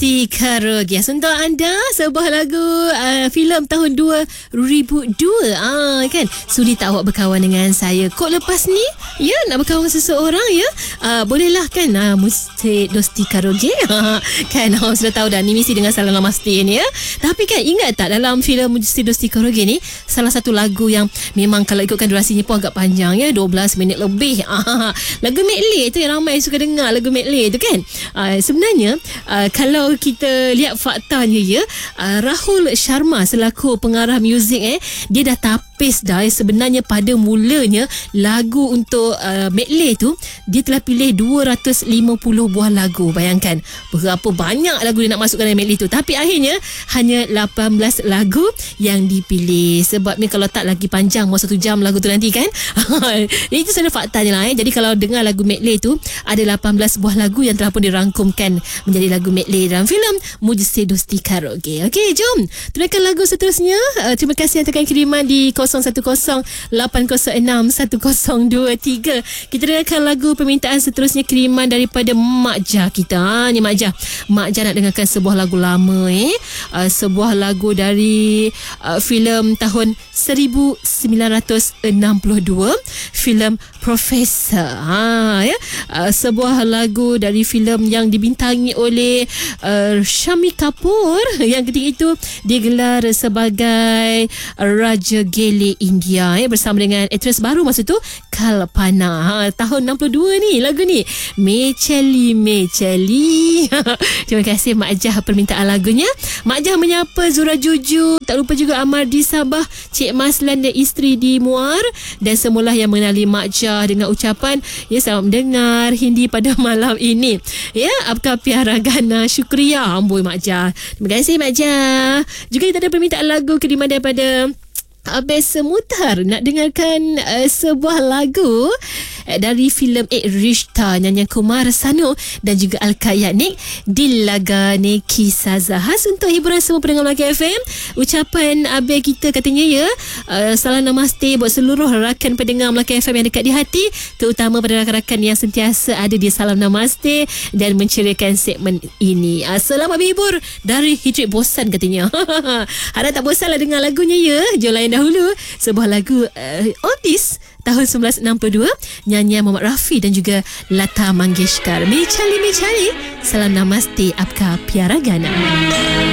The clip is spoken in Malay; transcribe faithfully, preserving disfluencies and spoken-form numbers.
Dosti Karaoke. Untuk anda sebuah lagu uh, filem tahun dua ribu dua. Ah kan, sudi tak awak berkawan dengan saya? Kok lepas ni ya nak berkawan seseorang ya? Uh, bolehlah kan uh, mesti Dosti Karaoke. Kan awak sudah tahu dah ni mesti dengan Salam Namaste ni ya. Tapi kan ingat tak dalam filem Mesti Dosti Karaoke ni salah satu lagu yang memang kalau ikutkan durasinya pun agak panjang ya, dua belas minit lebih. Ah, lagu medley tu yang ramai suka dengar, lagu medley tu kan. Uh, sebenarnya uh, kalau kita lihat faktanya ya, uh, Rahul Sharma selaku pengarah muzik eh dia dah tapis dah eh, sebenarnya pada mulanya lagu untuk uh, medley tu dia telah pilih dua ratus lima puluh buah lagu. Bayangkan berapa banyak lagu dia nak masukkan dalam medley tu, tapi akhirnya hanya lapan belas lagu yang dipilih. Sebab ni kalau tak lagi panjang mau satu jam lagu tu nanti kan. Itu sahaja faktanya lah eh. Jadi kalau dengar lagu medley tu ada lapan belas buah lagu yang telah pun dirangkumkan menjadi lagu medley dalam filem Mesti Dosti Karaoke. Okey, jom tunaikan lagu seterusnya. Uh, terima kasih yang tekan kiriman di kosong satu kosong lapan kosong enam satu kosong dua tiga. Kita dengarkan lagu permintaan seterusnya kiriman daripada Mak Jah kita. Ha, ni Mak Jah. Mak Jah nak dengarkan sebuah lagu lama eh. Uh, sebuah lagu dari uh, filem tahun seribu sembilan ratus enam puluh dua, filem Profesor. Ha ya. Uh, sebuah lagu dari filem yang dibintangi oleh uh, Shami Kapoor yang ketika itu digelar sebagai Raja Gele India ya, bersama dengan aktris baru masa tu Kalpana. Ha, tahun enam puluh dua ni lagu ni. Mechali Mechali. Terima kasih Mak Jah permintaan lagunya. Mak Jah menyapa Zura Juju, tak lupa juga Amardi Sabah, Cik Maslan dan isteri di Muar, dan semualah yang mengenali Mak Jah dengan ucapan ya selamat mendengar Hindi pada malam ini. Ya, apakah Piara Gana syukriya amboi Mak Jah. Terima kasih Mak Jah. Juga kita ada permintaan lagu kiriman daripada Abes Semutar nak dengarkan uh, sebuah lagu uh, dari filem Ek Rishta nyanyian Kumar Sanu dan juga Al-Kayanik Dilagane Kisah Zahas untuk hiburan semua pendengar Melaka F M. Ucapan Abes kita katanya ya, uh, salam namaste buat seluruh rakan pendengar Melaka F M yang dekat di hati, terutama pada rakan-rakan yang sentiasa ada di Salam Namaste dan menceriakan segmen ini. Uh, selamat berhibur dari Hijrik Bosan katanya. Harap tak bosan lah dengar lagunya ya. Jom lain dahulu sebuah lagu uh, oldies tahun seribu sembilan ratus enam puluh dua nyanyian Muhammad Rafi dan juga Lata Mangeshkar. Mechali Mechali. Salam Namaste, apka Piara Gana.